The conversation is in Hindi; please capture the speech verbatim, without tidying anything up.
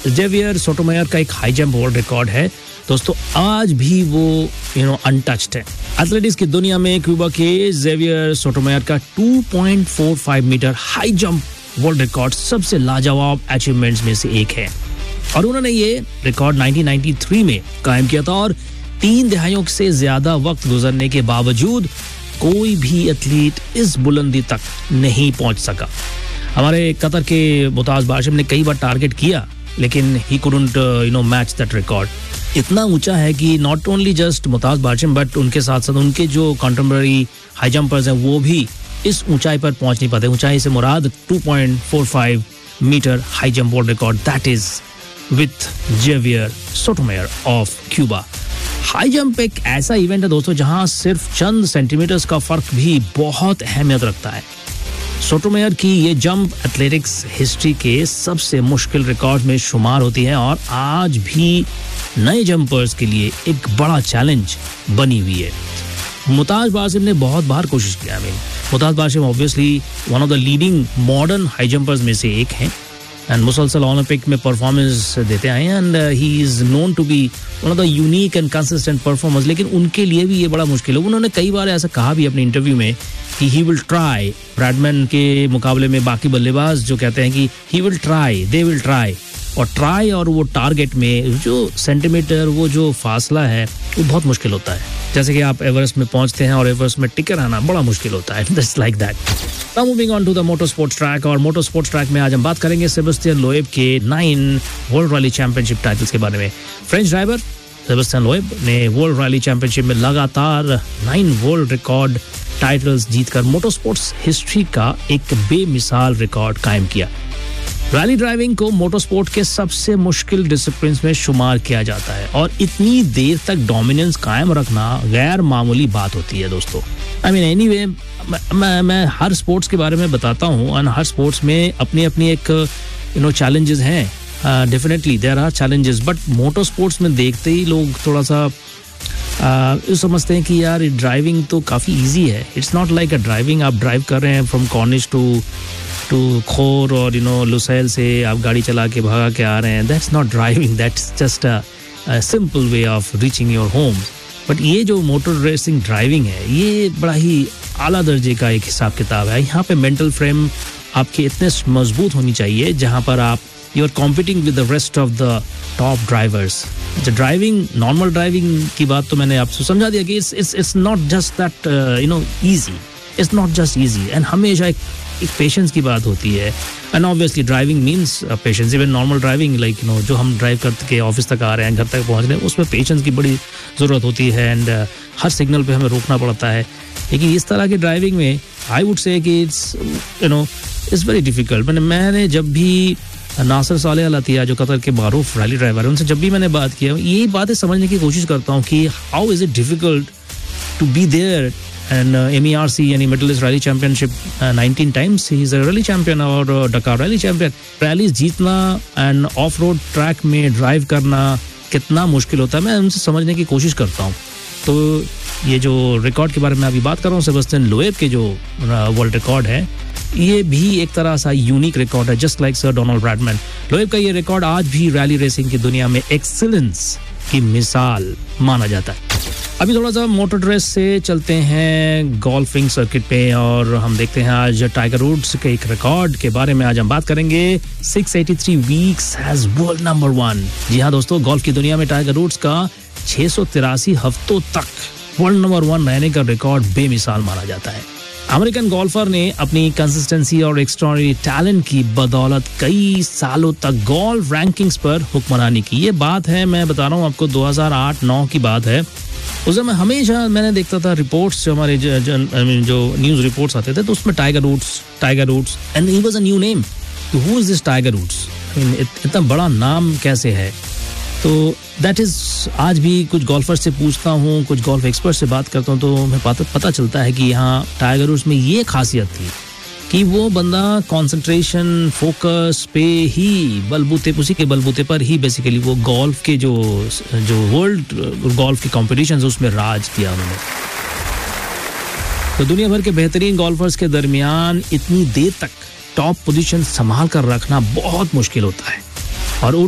जेवियर सोटोमेयर का एक हाई जंप वर्ल्ड रिकॉर्ड है दोस्तों, आज भी वो यू नो अनटच्ड है। एथलेटिक्स की दुनिया में क्यूबा के जेवियर सोटोमेयर का two point four five metre high jump world record सबसे लाजवाब अचीवमेंट्स में से एक है और उन्होंने ये रिकॉर्ड नाइनटीन नाइंटी थ्री में कायम किया था और तीन दहाइयों से ज्यादा वक्त गुजरने के बावजूद कोई भी एथलीट इस बुलंदी तक नहीं पहुंच सका। हमारे कतर के मुताज बाशिम ने कई बार टारगेट किया लेकिन he couldn't you know match that record. इतना ऊंचा है कि नॉट ओनली जस्ट मुताज बाशिम बट उनके साथ साथ उनके जो कंटेम्पररी हाई जंपर्स हैं वो भी इस ऊंचाई पर पहुंच नहीं पाते। ऊंचाई से मुराद two point four five metre high jump world record that is with Xavier सोटोमेयर of Cuba. High jump एक ऐसा इवेंट है दोस्तों जहां सिर्फ चंद सेंटीमीटर्स का फर्क भी बहुत अहमियत रखता है। सोटोमेयर की ये जंप एथलेटिक्स हिस्ट्री के सबसे मुश्किल रिकॉर्ड में शुमार होती है और आज भी नए जंपर्स के लिए एक बड़ा चैलेंज बनी हुई है। मुताज बासिम ने बहुत बार कोशिश किया। I mean मुताज Basim obviously one of the leading modern high jumpers में से एक हैं एंड मुसलसल ओलंपिक में परफॉर्मेंस देते आए हैं and he is known to be one of the unique and consistent performers. लेकिन उनके लिए भी ये बड़ा मुश्किल है। उन्होंने कई बार ऐसा कहा भी अपने इंटरव्यू में कि ही विल ट्राई। ब्रैडमैन के मुकाबले में बाकी बल्लेबाज जो कहते हैं कि he will try, they will try, और ट्राई और वो टारगेट में जो सेंटीमीटर वो जो फासला है वो बहुत मुश्किल होता है। जैसे कि आप एवरेस्ट में पहुंचते हैं और एवरेस्ट में टिके रहना बड़ा मुश्किल होता है। Just like that. Now moving on to the motor sports track और मोटर स्पोर्ट्स ट्रैक में आज हम बात करेंगे सेबेस्टियन लोएब के nine world rally championship titles के बारे में। फ्रेंच ड्राइवर सेबेस्टियन लोएब ने वर्ल्ड रैली चैंपियनशिप में लगातार नाइन वर्ल्ड रिकॉर्ड टाइटल्स जीतकर मोटर स्पोर्ट्स हिस्ट्री का एक बेमिसाल रिकॉर्ड कायम किया। रैली ड्राइविंग को मोटरस्पोर्ट के सबसे मुश्किल डिसिप्लिन में शुमार किया जाता है और इतनी देर तक डोमिनेंस कायम रखना गैर मामूली बात होती है दोस्तों। आई मीन एनीवे मैं मैं हर स्पोर्ट्स के बारे में बताता हूँ और हर स्पोर्ट्स में अपनी अपनी एक यू नो चैलेंजेस हैं। Definitely there are challenges but motor sports में देखते ही लोग थोड़ा सा uh, समझते हैं कि यार ड्राइविंग तो काफ़ी ईजी है। It's not like a driving. आप ड्राइव कर रहे हैं फ्रॉम कॉर्निश टू टू खोर और यू नो लुसैल से आप गाड़ी चला के भागा के आ रहे हैं। That's not driving, that's just a simple way of reaching your home. But ये जो मोटर रेसिंग ड्राइविंग है ये बड़ा ही आला दर्जे का एक हिसाब किताब है। यहाँ पे मेंटल फ्रेम आपके इतने मजबूत होनी चाहिए जहाँ पर आप you are competing with the rest of the top drivers. Driving normal driving की बात तो मैंने आपसे समझा दिया कि it's it's it's not just that you know easy, it's not just easy and हमेशा एक एक पेशेंस की बात होती है and obviously driving means patience. Even normal driving like you know जो हम ड्राइव करके ऑफिस तक आ रहे हैं, घर तक पहुंच रहे हैं, उसमें पेशेंस की बड़ी ज़रूरत होती है एंड uh, हर सिग्नल पे हमें रोकना पड़ता है। लेकिन इस तरह की ड्राइविंग में आई वुड से कि it's you know it's very difficult. मैंने मैंने जब भी नासिर सालेह अल अतिया जो कतर के मारूफ रैली ड्राइवर है उनसे जब भी मैंने बात किया यही बातें समझने की कोशिश करता हूँ कि how is it difficult to be there and uh, M E R C यानी middle east rally championship nineteen times he is a rally champion और डकार रैली चैंपियन। रैलीज जीतना एंड ऑफ रोड ट्रैक में ड्राइव करना कितना मुश्किल होता है मैं उनसे समझने की कोशिश करता हूँ। तो ये जो रिकॉर्ड के बारे में अभी बात कर रहा हूँ सेबेस्टियन लोएब के जो वर्ल्ड रिकॉर्ड है ये भी एक तरह सा यूनिक रिकॉर्ड है just like sir Donald Bradman. Loeb का ये रिकॉर्ड आज भी रैली रेसिंग की दुनिया में एक्सीलेंस की मिसाल माना जाता है। अभी थोड़ा सा मोटर रेस से चलते हैं गोल्फिंग सर्किट पे और हम देखते हैं आज टाइगर वुड्स के एक रिकॉर्ड के बारे में आज हम बात करेंगे। Six eighty three weeks as world number one. जी हाँ दोस्तों, गोल्फ की दुनिया में टाइगर वुड्स का छह सौ तिरासी हफ्तों तक वर्ल्ड नंबर वन रहने का रिकॉर्ड बेमिसाल माना जाता है। अमेरिकन गोल्फर ने अपनी कंसिस्टेंसी और एक्स्ट्राऑर्डिनरी टैलेंट की बदौलत कई सालों तक गोल्फ रैंकिंग्स पर हुक्मरानी की। ये बात है मैं बता रहा हूँ आपको दो हज़ार आठ नौ की बात है। उस समय हमेशा मैंने देखता था रिपोर्ट्स जो हमारे जो, जो, जो न्यूज़ रिपोर्ट्स आते थे तो उसमें tiger woods tiger woods and he was a new name. Who is this tiger woods? I mean इतना बड़ा नाम कैसे है? तो दैट इज़ आज भी कुछ गोल्फर से पूछता हूँ, कुछ गोल्फ एक्सपर्ट से बात करता हूँ तो हमें पता पता चलता है कि यहाँ टाइगर वुड्स में ये खासियत थी कि वो बंदा कंसंट्रेशन फोकस पे ही बलबूते उसी के बलबूते पर ही बेसिकली वो गोल्फ के जो जो वर्ल्ड गोल्फ के कॉम्पिटिशन्स उसमें राज किया उन्होंने। तो दुनिया भर के बेहतरीन गोल्फर्स के दरमियान इतनी देर तक टॉप पोजीशन संभाल कर रखना बहुत मुश्किल होता है और